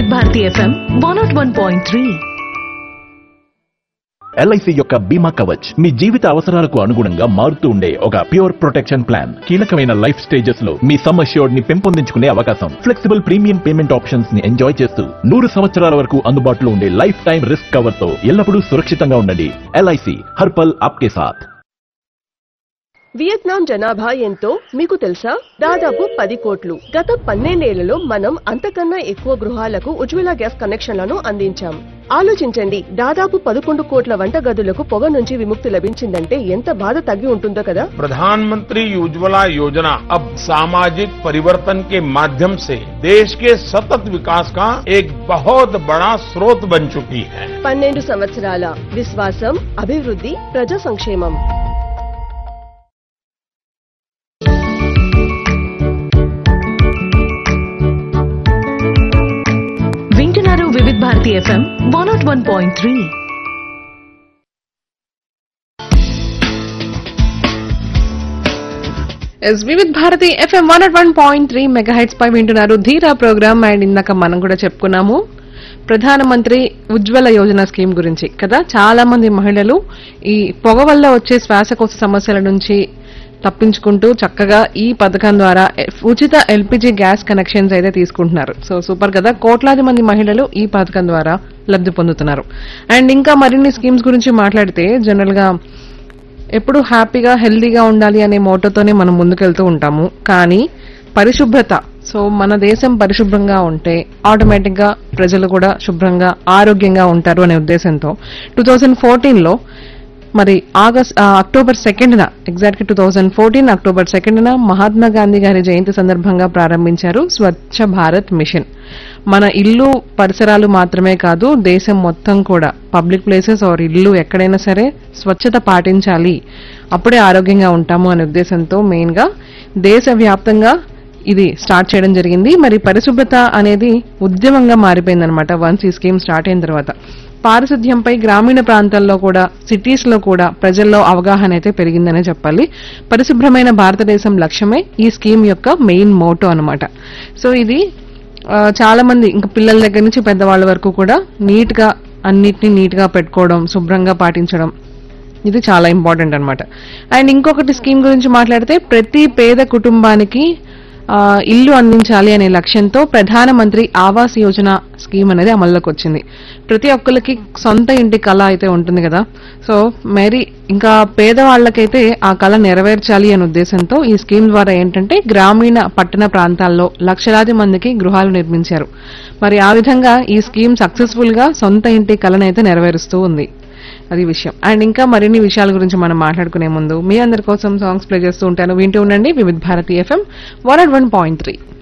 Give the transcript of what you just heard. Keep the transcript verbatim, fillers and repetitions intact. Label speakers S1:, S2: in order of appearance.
S1: వివిధ Bharati FM one not one point three.
S2: LIC యొక్క బీమా కవచ్ మీ జీవిత అవసరాలకు అనుగుణంగా మారుతూ ఉండే ఒక ప్యూర్ ప్రొటెక్షన్ ప్లాన్. కీలకమైన లైఫ్ స్టేజెస్ లో మీ సమ్ అష్యూర్డ్ ని పెంపొందించుకునే అవకాశం, ఫ్లెక్సిబుల్ ప్రీమియం పేమెంట్ ఆప్షన్స్ ని ఎంజాయ్ చేస్తూ నూరు సంవత్సరాల వరకు అందుబాటులో ఉండే లైఫ్ టైం రిస్క్ కవర్ తో ఎల్లప్పుడూ సురక్షితంగా ఉండండి. ఎల్ఐసి హర్పల్ ఆప్కే సాథ్.
S3: వియత్నాం జనాభా ఎంతో మీకు తెలుసా? దాదాపు పది కోట్లు. గత పన్నెండేళ్లలో మనం అంతకన్నా ఎక్కువ గృహాలకు ఉజ్వల గ్యాస్ కనెక్షన్లను అందించాం. ఆలోచించండి, దాదాపు పదకొండు కోట్ల వంట గదులకు పొగ నుంచి విముక్తి లభించిందంటే ఎంత బాధ తగ్గి ఉంటుందో కదా.
S4: प्रधानमंत्री उज्ज्वला योजना अब सामाजिक परिवर्तन के माध्यम से देश के सतत विकास का एक बहुत बड़ा स्रोत बन चुकी है.
S3: పన్నెండు సంవత్సరాల విశ్వాసం, అభివృద్ధి, ప్రజా సంక్షేమం.
S1: వింటున్నారు వివిధ Bharati FM one not one point three.
S5: వివిధ Bharati FM one not one point three mega heads పై వింటున్నారు ధీరా ప్రోగ్రామ్. అండ్ ఇందాక మనం కూడా చెప్పుకున్నాము ప్రధానమంత్రి ఉజ్వల యోజన స్కీమ్ గురించి కదా. చాలా మంది మహిళలు ఈ పొగ వల్ల వచ్చే శ్వాసకోశ సమస్యల నుంచి తప్పించుకుంటూ చక్కగా ఈ పథకం ద్వారా ఉచిత ఎల్పీజీ గ్యాస్ కనెక్షన్స్ అయితే తీసుకుంటున్నారు. సో సూపర్ కదా. కోట్లాది మంది మహిళలు ఈ పథకం ద్వారా లబ్ధి పొందుతున్నారు. అండ్ ఇంకా మరిన్ని స్కీమ్స్ గురించి మాట్లాడితే జనరల్ గా ఎప్పుడు హ్యాపీగా హెల్దీగా ఉండాలి అనే మోటోతోనే మనం ముందుకెళ్తూ ఉంటాము. కానీ పరిశుభ్రత, సో మన దేశం పరిశుభ్రంగా ఉంటే ఆటోమేటిక్ గా ప్రజలు కూడా శుభ్రంగా ఆరోగ్యంగా ఉంటారు అనే ఉద్దేశంతో టూ థౌజండ్ ఫోర్టీన్ లో మరి ఆగస్ట్ అక్టోబర్ సెకండ్ న ఎగ్జాక్ట్ గా two thousand fourteen October second న మహాత్మా గాంధీ గారి జయంతి సందర్భంగా ప్రారంభించారు స్వచ్ఛ భారత్ మిషన్. మన ఇల్లు పరిసరాలు మాత్రమే కాదు, దేశం మొత్తం కూడా పబ్లిక్ ప్లేసెస్ ఆర్ ఇల్లు ఎక్కడైనా సరే స్వచ్ఛత పాటించాలి, అప్పుడే ఆరోగ్యంగా ఉంటాము అనే ఉద్దేశంతో మెయిన్ గా దేశవ్యాప్తంగా ఇది స్టార్ట్ చేయడం జరిగింది. మరి పరిశుభ్రత అనేది ఉద్యమంగా మారిపోయిందనమాట వన్స్ ఈ స్కీమ్ స్టార్ట్ అయిన తర్వాత. పారిశుద్ధ్యంపై గ్రామీణ ప్రాంతాల్లో కూడా సిటీస్ లో కూడా ప్రజల్లో అవగాహన అయితే పెరిగిందనే చెప్పాలి. పరిశుభ్రమైన భారతదేశం లక్ష్యమే ఈ స్కీమ్ యొక్క మెయిన్ మోటో అన్నమాట. సో ఇది చాలా మంది ఇంకా పిల్లల దగ్గర నుంచి పెద్దవాళ్ళ వరకు కూడా నీట్ గా అన్నిటినీ నీట్ గా పెట్టుకోవడం, శుభ్రంగా పాటించడం ఇది చాలా ఇంపార్టెంట్ అన్నమాట. అండ్ ఇంకొకటి స్కీమ్ గురించి మాట్లాడితే ప్రతి పేద కుటుంబానికి ఇల్లు అందించాలి అనే లక్ష్యంతో ప్రధానమంత్రి ఆవాస్ యోజన స్కీమ్ అనేది అమల్లోకి వచ్చింది. ప్రతి ఒక్కరికి సొంత ఇంటి కళ అయితే ఉంటుంది కదా. సో మరి ఇంకా పేదవాళ్లకైతే ఆ కళ నెరవేర్చాలి అనే ఉద్దేశంతో ఈ స్కీమ్ ద్వారా ఏంటంటే గ్రామీణ పట్టణ ప్రాంతాల్లో లక్షలాది మందికి గృహాలు నిర్మించారు. మరి ఆ విధంగా ఈ స్కీమ్ సక్సెస్ఫుల్ గా సొంత ఇంటి కళనైతే నెరవేరుస్తూ ఉంది. అది విషయం. అండ్ ఇంకా మరిన్ని విషయాల గురించి మనం మాట్లాడుకునే ముందు మీ అందరి కోసం సాంగ్స్ ప్లే చేస్తూ ఉంటాను. వింటూ ఉండండి వివిధ Bharati FM one not one point three.